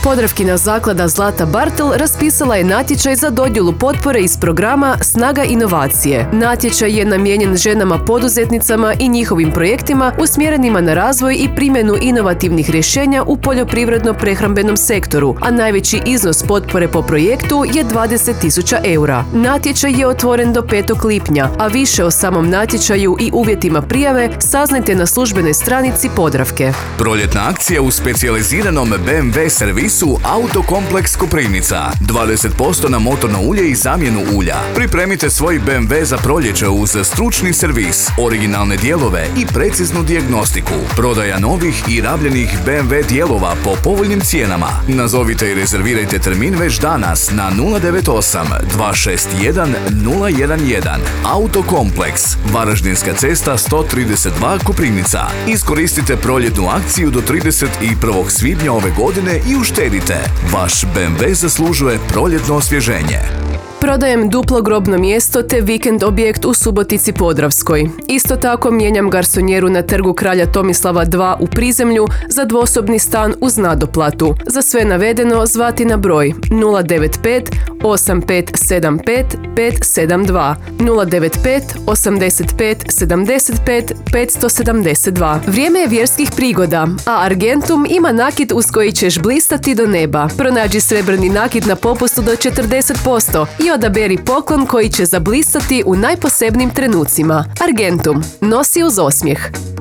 Podravkina zaklada Zlata Bartel raspisala je natječaj za dodjelu potpore iz programa Snaga inovacije. Natječaj je namijenjen ženama poduzetnicama i njihovim projektima usmjerenima na razvoj i primjenu inovativnih rješenja u poljoprivredno-prehrambenom sektoru, a najveći iznos potpore po projektu je 20.000 eura. Natječaj je otvoren do 5. lipnja, a više o samom natječaju i uvjetima prijave saznajte na službenoj stranici Podravke. Proljetna akcija u specijaliziranom BMW servisu Autokompleks Koprivnica. 20% na motorno ulje i zamjenu ulja. Pripremite svoj BMW za proljeće uz stručni servis, originalne dijelove i preciznu dijagnostiku. Prodaja novih i rabljenih BMW dijelova po povoljnim cijenama. Nazovite i rezervirajte termin već danas na 098 261 011. Autokompleks, Varaždinska cesta 132 Koprivnica. Iskoristite proljetnu akciju do 31. svibnja ove godine i uštedite. Vaš BMW zaslužuje proljetno osvježenje. Prodajem duplo grobno mjesto te vikend objekt u Subotici Podravskoj. Isto tako mijenjam garsonjeru na Trgu Kralja Tomislava 2 u Prizemlju za dvosobni stan uz nadoplatu. Za sve navedeno zvati na broj 095 8575 572 095 85 75 572. Vrijeme je vjerskih prigoda, a Argentum ima nakit uz koji ćeš blistati do neba. Pronađi srebrni nakit na popustu do 40% i odaberi poklon koji će zablistati u najposebnijim trenucima. Argentum. Nosi uz osmijeh.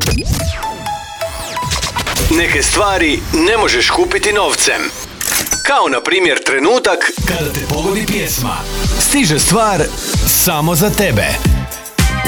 Neke stvari ne možeš kupiti novcem. Kao na primjer trenutak kada te pogodi pjesma. Stiže stvar samo za tebe.